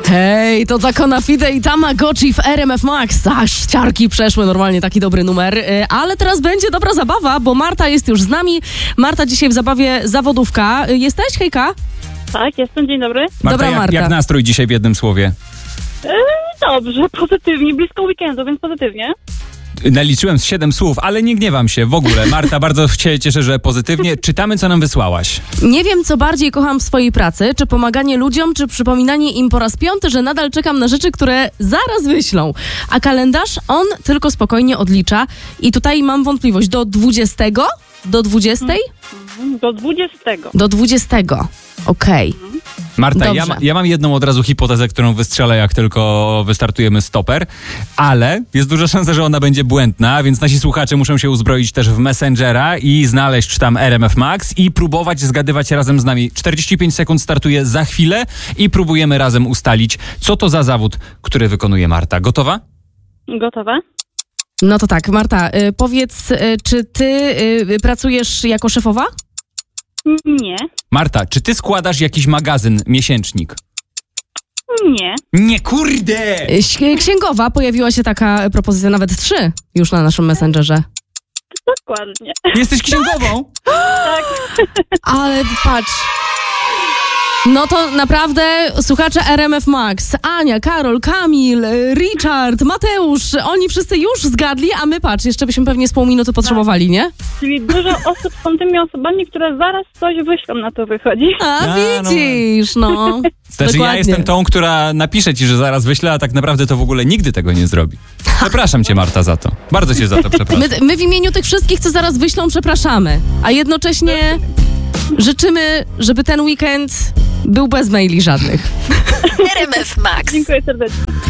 Hej, to Zakona Fide i Tamagotchi w RMF Max. Aż ciarki przeszły, normalnie taki dobry numer. Ale teraz będzie dobra zabawa, bo Marta jest już z nami. Marta dzisiaj w zabawie zawodówka. Jesteś, hejka? Tak, jestem, dzień dobry. Marta, Dobra, Marta. jak nastrój dzisiaj w jednym słowie? Dobrze, pozytywnie, blisko weekendu, więc pozytywnie. Naliczyłem 7 słów, ale nie gniewam się w ogóle. Marta, bardzo się cieszę, że pozytywnie. Czytamy, co nam wysłałaś. Nie wiem, co bardziej kocham w swojej pracy, czy pomaganie ludziom, czy przypominanie im po raz 5, że nadal czekam na rzeczy, które zaraz wyślą. A kalendarz, on tylko spokojnie odlicza. I tutaj mam wątpliwość, do 20? Do 20? Do 20. Do 20. Okej. Marta, Dobrze. ja mam jedną od razu hipotezę, którą wystrzelę, jak tylko wystartujemy stoper, ale jest duża szansa, że ona będzie błędna, więc nasi słuchacze muszą się uzbroić też w Messengera i znaleźć tam RMF Max i próbować zgadywać razem z nami. 45 sekund startuje za chwilę i próbujemy razem ustalić, co to za zawód, który wykonuje Marta. Gotowa? Gotowe? No to tak, Marta, powiedz, czy ty pracujesz jako szefowa? Nie. Marta, czy ty składasz jakiś magazyn, miesięcznik? Nie. Nie, kurde! Księgowa, pojawiła się taka propozycja, nawet 3 już na naszym Messengerze. Dokładnie. Jesteś księgową? Tak. Ale patrz. No to naprawdę słuchacze RMF Max, Ania, Karol, Kamil, Richard, Mateusz, oni wszyscy już zgadli, a my patrz, jeszcze byśmy pewnie z pół minuty potrzebowali, nie? Czyli dużo osób są tymi osobami, które zaraz coś wyślą, na to wychodzi. A widzisz, no. Znaczy Dokładnie. ja jestem tą, która napisze ci, że zaraz wyślę, a tak naprawdę to w ogóle nigdy tego nie zrobi. Przepraszam cię, Marta, za to. Bardzo cię za to przepraszam. My w imieniu tych wszystkich, co zaraz wyślą, przepraszamy, a jednocześnie życzymy, żeby ten weekend był bez maili żadnych. RMF Max. Dziękuję serdecznie.